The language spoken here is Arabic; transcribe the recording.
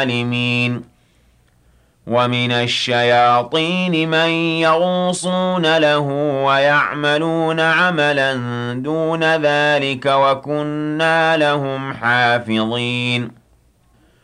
الظالمين ومن الشياطين من يغوصون له ويعملون عملا دون ذلك وكنا لهم حافظين